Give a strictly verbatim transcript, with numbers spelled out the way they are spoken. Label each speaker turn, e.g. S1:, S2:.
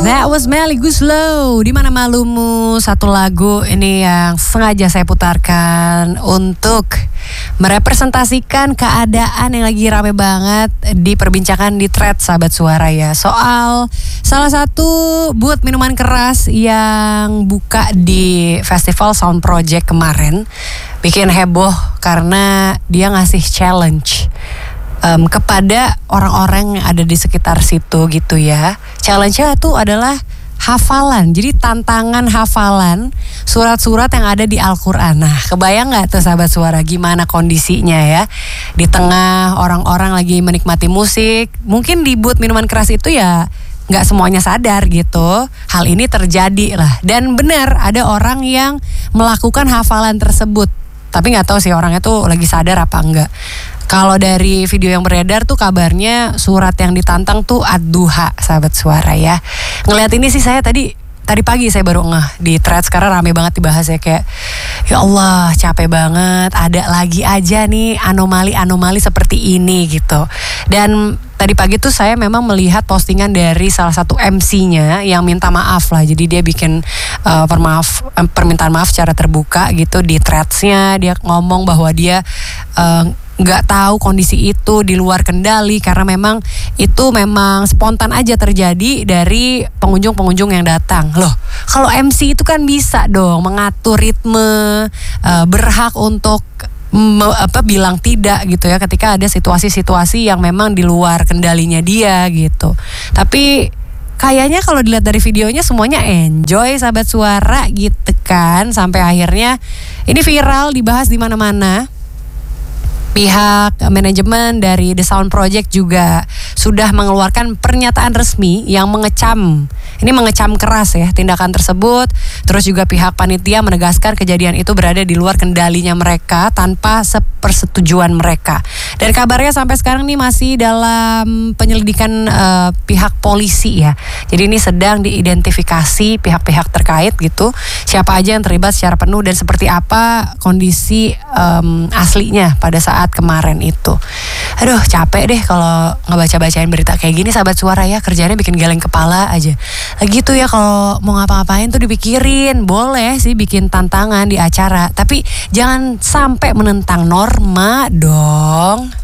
S1: That was Melly Goeslaw. Di mana malumu, satu lagu ini yang sengaja saya putarkan untuk merepresentasikan keadaan yang lagi rame banget diperbincangkan di thread Sahabat Suara ya. Soal salah satu booth minuman keras yang buka di Festival Sound Project kemarin. Bikin heboh karena dia ngasih challenge Um, kepada orang-orang yang ada di sekitar situ gitu ya. Challenge-nya itu adalah hafalan. Jadi tantangan hafalan surat-surat yang ada di Al-Quran. Nah, kebayang gak tuh Sahabat Suara gimana kondisinya ya? Di tengah orang-orang lagi menikmati musik, mungkin di booth minuman keras itu ya gak semuanya sadar gitu. Hal ini terjadi lah. Dan benar ada orang yang melakukan hafalan tersebut. Tapi gak tahu sih orangnya tuh lagi sadar apa enggak. Kalau dari video yang beredar tuh kabarnya surat yang ditantang tuh Ad-Duha, Sahabat Suara ya. Ngelihat ini sih saya tadi tadi pagi saya baru ngeh di thread, sekarang rame banget dibahas ya, kayak ya Allah capek banget ada lagi aja nih anomali-anomali seperti ini gitu. Dan tadi pagi tuh saya memang melihat postingan dari salah satu M C-nya yang minta maaf lah. Jadi dia bikin uh, permaaf, uh, permintaan maaf secara terbuka gitu di threads-nya. Dia ngomong bahwa dia uh, nggak tahu kondisi itu di luar kendali karena memang itu memang spontan aja terjadi dari pengunjung-pengunjung yang datang. Loh, kalau M C itu kan bisa dong mengatur ritme, uh, berhak untuk me, apa bilang tidak gitu ya ketika ada situasi-situasi yang memang di luar kendalinya dia gitu. Tapi kayaknya kalau dilihat dari videonya semuanya enjoy Sahabat Suara gitu kan, sampai akhirnya ini viral dibahas di mana-mana. Pihak manajemen dari The Sound Project juga sudah mengeluarkan pernyataan resmi yang mengecam, ini mengecam keras ya tindakan tersebut. Terus juga pihak panitia menegaskan kejadian itu berada di luar kendalinya mereka tanpa sepersetujuan mereka. Dan kabarnya sampai sekarang nih masih dalam penyelidikan uh, pihak polisi ya. Jadi ini sedang diidentifikasi pihak-pihak terkait gitu, siapa aja yang terlibat secara penuh dan seperti apa kondisi um, aslinya pada saat kemarin itu. Aduh capek deh kalau ngebaca-bacain berita kayak gini Sahabat Suara ya. Kerjanya bikin geleng kepala aja. Lagi tuh ya kalau mau ngapa-ngapain tuh dipikirin. Boleh sih bikin tantangan di acara, tapi jangan sampai menentang norma dong.